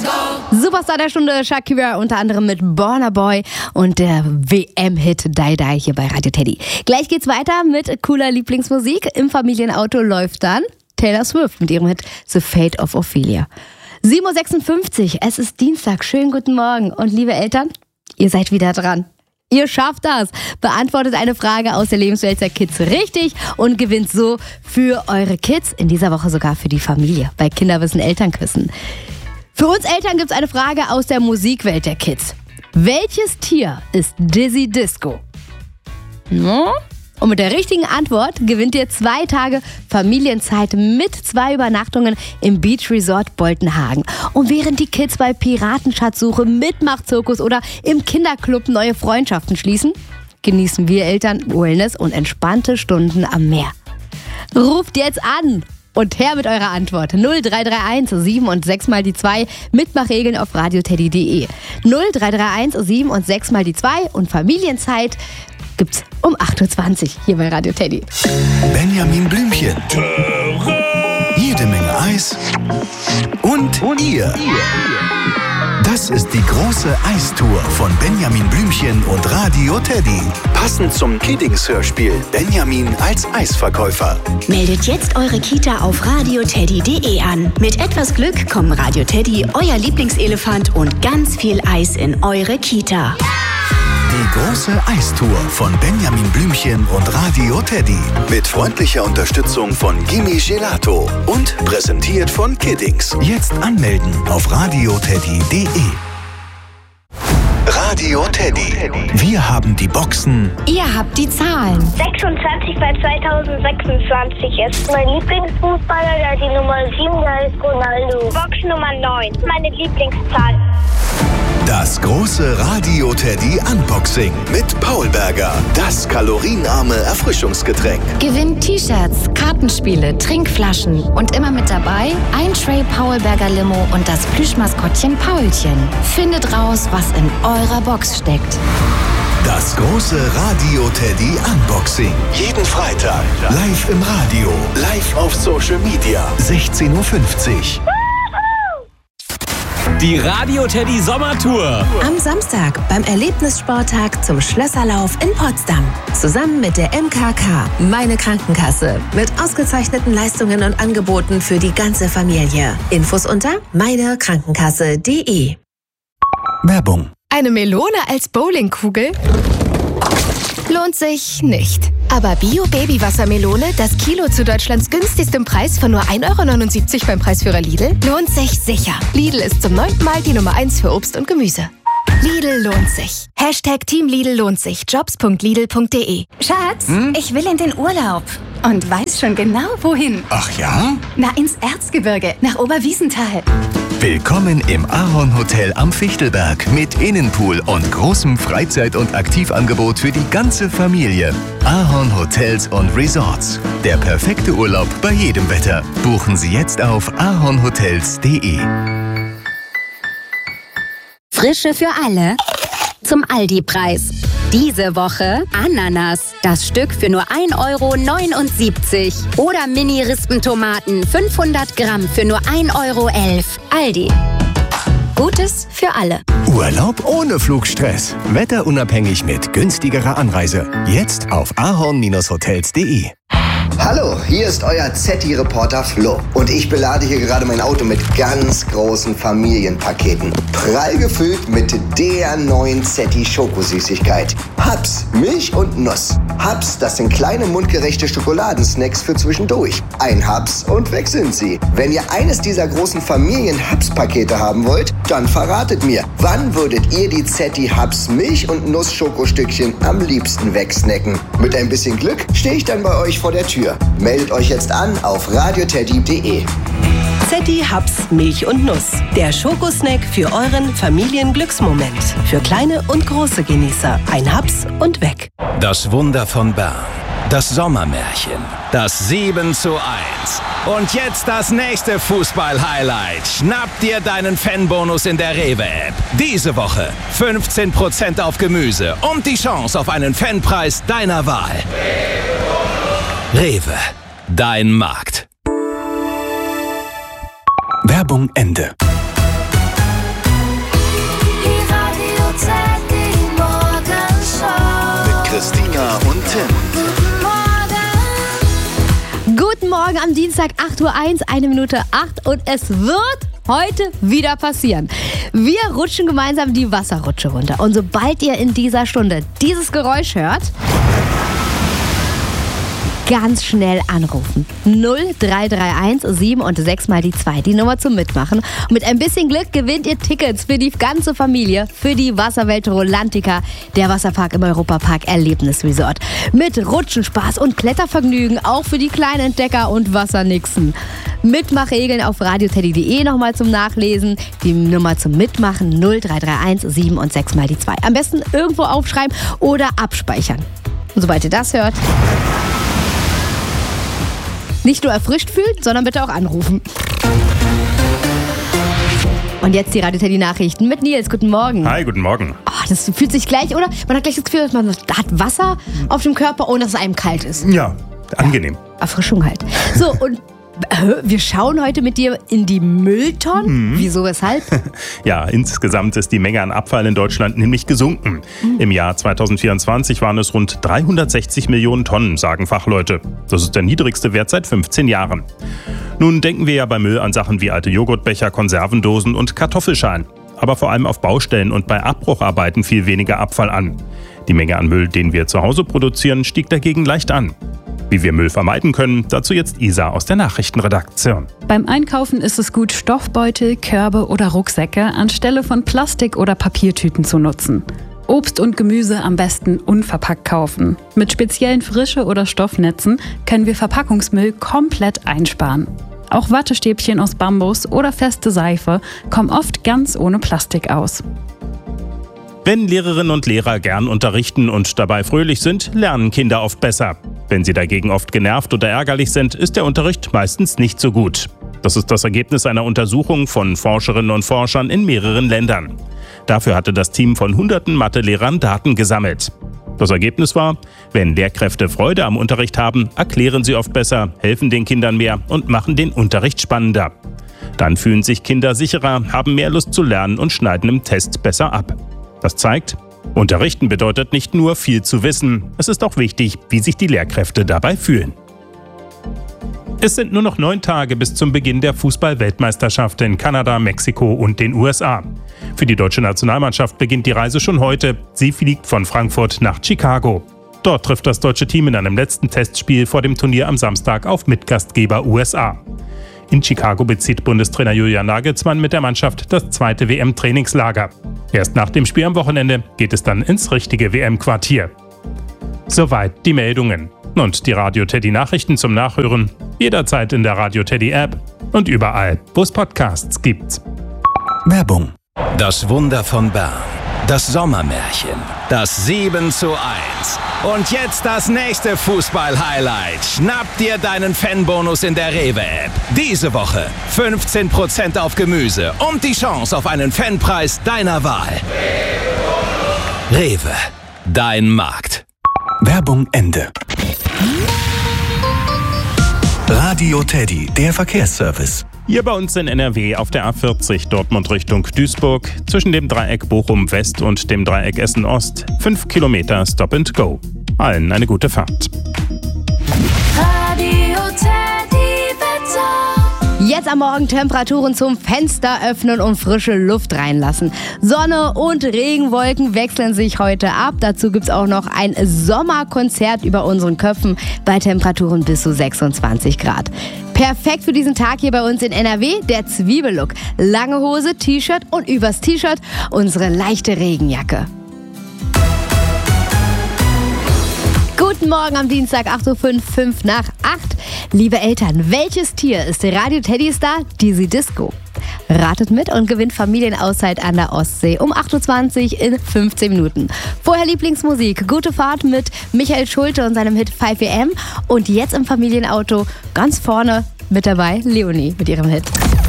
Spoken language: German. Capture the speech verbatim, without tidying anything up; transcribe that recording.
Superstar der Stunde, Shakira, unter anderem mit Burna Boy und der W M-Hit Die Die hier bei Radio Teddy. Gleich geht's weiter mit cooler Lieblingsmusik. Im Familienauto läuft dann Taylor Swift mit ihrem Hit The Fate of Ophelia. sieben Uhr sechsundfünfzig, es ist Dienstag. Schönen guten Morgen. Und liebe Eltern, ihr seid wieder dran. Ihr schafft das. Beantwortet eine Frage aus der Lebenswelt der Kids richtig und gewinnt so für eure Kids, in dieser Woche sogar für die Familie, bei Kinderwissen Elternküssen. Für uns Eltern gibt es eine Frage aus der Musikwelt der Kids. Welches Tier ist Dizzy Disco? No? Und mit der richtigen Antwort gewinnt ihr zwei Tage Familienzeit mit zwei Übernachtungen im Beach Resort Boltenhagen. Und während die Kids bei Piratenschatzsuche, Mitmachzirkus oder im Kinderclub neue Freundschaften schließen, genießen wir Eltern Wellness und entspannte Stunden am Meer. Ruft jetzt an und her mit eurer Antwort. null drei drei eins sieben und sechs mal die zwei. Mitmachregeln auf radioteddy punkt de. null drei drei eins sieben und sechs mal die zwei und Familienzeit gibt's um acht Uhr zwanzig hier bei Radio Teddy. Benjamin Blümchen. Jede Menge Eis und, und ihr. Das ist die große Eistour von Benjamin Blümchen und Radio Teddy. Passend zum Kiddings-Hörspiel Benjamin als Eisverkäufer. Meldet jetzt eure Kita auf radioteddy punkt de an. Mit etwas Glück kommen Radio Teddy, euer Lieblingselefant und ganz viel Eis in eure Kita. Die große Eistour von Benjamin Blümchen und Radio Teddy. Mit freundlicher Unterstützung von Gimme Gelato. Und präsentiert von Kiddings. Jetzt anmelden auf radioteddy punkt de. Radio Teddy. Wir haben die Boxen. Ihr habt die Zahlen. sechsundzwanzig bei zweitausendsechsundzwanzig ist mein Lieblingsfußballer, der hat die Nummer sieben, der ist Ronaldo. Box Nummer neun, meine Lieblingszahl. Das große Radio Teddy Unboxing mit Paul Berger. Das kalorienarme Erfrischungsgetränk. Gewinnt T-Shirts, Kartenspiele, Trinkflaschen und immer mit dabei ein Tray Paul Berger Limo und das Plüschmaskottchen Paulchen. Findet raus, was in eurer Box steckt. Das große Radio Teddy Unboxing. Jeden Freitag live im Radio, live auf Social Media. sechzehn Uhr fünfzig. Die Radio Teddy Sommertour. Am Samstag beim Erlebnissporttag zum Schlösserlauf in Potsdam. Zusammen mit der M K K, meine Krankenkasse. Mit ausgezeichneten Leistungen und Angeboten für die ganze Familie. Infos unter meine krankenkasse punkt de. Werbung. Eine Melone als Bowlingkugel? Lohnt sich nicht. Aber Bio-Baby-Wassermelone, das Kilo zu Deutschlands günstigstem Preis von nur ein Euro neunundsiebzig beim Preisführer Lidl, lohnt sich sicher. Lidl ist zum neunten Mal die Nummer eins für Obst und Gemüse. Lidl lohnt sich. Hashtag Team Lidl lohnt sich. Jobs punkt lidl punkt de. Schatz, hm? ich will in den Urlaub. Und weiß schon genau, wohin. Ach ja? Na, ins Erzgebirge, nach Oberwiesenthal. Willkommen im Ahorn Hotel am Fichtelberg mit Innenpool und großem Freizeit- und Aktivangebot für die ganze Familie. Ahorn Hotels und Resorts. Der perfekte Urlaub bei jedem Wetter. Buchen Sie jetzt auf ahornhotels punkt de. Frische für alle zum Aldi-Preis. Diese Woche Ananas, das Stück für nur ein Euro neunundsiebzig. Oder Mini-Rispentomaten, fünfhundert Gramm für nur ein Euro elf. Aldi. Gutes für alle. Urlaub ohne Flugstress. Wetterunabhängig mit günstigerer Anreise. Jetzt auf ahorn-hotels punkt de. Hallo, hier ist euer Zetti-Reporter Flo. Und ich belade hier gerade mein Auto mit ganz großen Familienpaketen. Prall gefüllt mit der neuen Zetti-Schokosüßigkeit. Hubs, Milch und Nuss. Hubs, das sind kleine mundgerechte Schokoladensnacks für zwischendurch. Ein Hubs und weg sind sie. Wenn ihr eines dieser großen Familien-Hubs-Pakete haben wollt, dann verratet mir, wann würdet ihr die Zetti-Hubs Milch- und Nuss-Schokostückchen am liebsten wegsnacken? Mit ein bisschen Glück stehe ich dann bei euch vor der Tür. Meldet euch jetzt an auf radioteddy punkt de. Zetti Hubs Milch und Nuss. Der Schokosnack für euren Familienglücksmoment. Für kleine und große Genießer. Ein Hubs und weg. Das Wunder von Bern. Das Sommermärchen. Das sieben zu eins. Und jetzt das nächste Fußball-Highlight. Schnapp dir deinen Fanbonus in der Rewe-App. Diese Woche fünfzehn Prozent auf Gemüse und die Chance auf einen Fanpreis deiner Wahl. Rewe, dein Markt. Werbung Ende. Christina und Tim. Guten Morgen am Dienstag, acht Uhr eins, eine Minute acht und es wird heute wieder passieren. Wir rutschen gemeinsam die Wasserrutsche runter und sobald ihr in dieser Stunde dieses Geräusch hört, ganz schnell anrufen. null drei drei eins sieben und sechs mal die zwei, die Nummer zum Mitmachen. Und mit ein bisschen Glück gewinnt ihr Tickets für die ganze Familie für die Wasserwelt Rolantica, der Wasserpark im Europapark Erlebnisresort. Mit Rutschenspaß und Klettervergnügen, auch für die kleinen Entdecker und Wassernixen. Mitmachregeln auf radioteddy punkt de nochmal zum Nachlesen. Die Nummer zum Mitmachen null drei drei eins sieben und sechs mal die zwei. Am besten irgendwo aufschreiben oder abspeichern. Und sobald ihr das hört, nicht nur erfrischt fühlen, sondern bitte auch anrufen. Und jetzt die Radio-Teddy-Nachrichten mit Nils. Guten Morgen. Hi, guten Morgen. Oh, das fühlt sich gleich, oder? Man hat gleich das Gefühl, man hat Wasser auf dem Körper, ohne dass es einem kalt ist. Ja, angenehm. Ja, Erfrischung halt. So, und wir schauen heute mit dir in die Mülltonnen. Mhm. Wieso, weshalb? Ja, insgesamt ist die Menge an Abfall in Deutschland nämlich gesunken. Mhm. Im Jahr zweitausendvierundzwanzig waren es rund dreihundertsechzig Millionen Tonnen, sagen Fachleute. Das ist der niedrigste Wert seit fünfzehn Jahren. Nun denken wir ja bei Müll an Sachen wie alte Joghurtbecher, Konservendosen und Kartoffelschalen. Aber vor allem auf Baustellen und bei Abbrucharbeiten fiel weniger Abfall an. Die Menge an Müll, den wir zu Hause produzieren, stieg dagegen leicht an. Wie wir Müll vermeiden können, dazu jetzt Isa aus der Nachrichtenredaktion. Beim Einkaufen ist es gut, Stoffbeutel, Körbe oder Rucksäcke anstelle von Plastik- oder Papiertüten zu nutzen. Obst und Gemüse am besten unverpackt kaufen. Mit speziellen Frische- oder Stoffnetzen können wir Verpackungsmüll komplett einsparen. Auch Wattestäbchen aus Bambus oder feste Seife kommen oft ganz ohne Plastik aus. Wenn Lehrerinnen und Lehrer gern unterrichten und dabei fröhlich sind, lernen Kinder oft besser. Wenn sie dagegen oft genervt oder ärgerlich sind, ist der Unterricht meistens nicht so gut. Das ist das Ergebnis einer Untersuchung von Forscherinnen und Forschern in mehreren Ländern. Dafür hatte das Team von hunderten Mathe-Lehrern Daten gesammelt. Das Ergebnis war, wenn Lehrkräfte Freude am Unterricht haben, erklären sie oft besser, helfen den Kindern mehr und machen den Unterricht spannender. Dann fühlen sich Kinder sicherer, haben mehr Lust zu lernen und schneiden im Test besser ab. Das zeigt, Unterrichten bedeutet nicht nur viel zu wissen, es ist auch wichtig, wie sich die Lehrkräfte dabei fühlen. Es sind nur noch neun Tage bis zum Beginn der Fußball-Weltmeisterschaft in Kanada, Mexiko und den U S A. Für die deutsche Nationalmannschaft beginnt die Reise schon heute. Sie fliegt von Frankfurt nach Chicago. Dort trifft das deutsche Team in einem letzten Testspiel vor dem Turnier am Samstag auf Mitgastgeber U S A. In Chicago bezieht Bundestrainer Julian Nagelsmann mit der Mannschaft das zweite W M-Trainingslager. Erst nach dem Spiel am Wochenende geht es dann ins richtige W M-Quartier. Soweit die Meldungen. Und die Radio-Teddy-Nachrichten zum Nachhören jederzeit in der Radio-Teddy-App und überall, wo es Podcasts gibt. Werbung. Das Wunder von Bern. Das Sommermärchen. Das sieben zu eins. Und jetzt das nächste Fußball-Highlight. Schnapp dir deinen Fanbonus in der Rewe-App. Diese Woche fünfzehn Prozent auf Gemüse und die Chance auf einen Fanpreis deiner Wahl. Rewe. Dein Markt. Werbung Ende. Radio Teddy, der Verkehrsservice. Hier bei uns in N R W auf der A vierzig Dortmund Richtung Duisburg zwischen dem Dreieck Bochum West und dem Dreieck Essen Ost. Fünf Kilometer Stop and Go. Allen eine gute Fahrt. Radio Teddy Wetter. Jetzt am Morgen Temperaturen zum Fenster öffnen und frische Luft reinlassen. Sonne und Regenwolken wechseln sich heute ab. Dazu gibt es auch noch ein Sommerkonzert über unseren Köpfen bei Temperaturen bis zu sechsundzwanzig Grad. Perfekt für diesen Tag hier bei uns in N R W, der Zwiebellook. Lange Hose, T-Shirt und übers T-Shirt unsere leichte Regenjacke. Guten Morgen am Dienstag, acht Uhr fünf, fünf nach acht. Liebe Eltern, welches Tier ist der Radio Teddy-Star Dizzy Disco? Ratet mit und gewinnt Familienauszeit an der Ostsee um acht Uhr zwanzig in fünfzehn Minuten. Vorher Lieblingsmusik, gute Fahrt mit Michael Schulte und seinem Hit fünf A M. Und jetzt im Familienauto ganz vorne mit dabei Leonie mit ihrem Hit.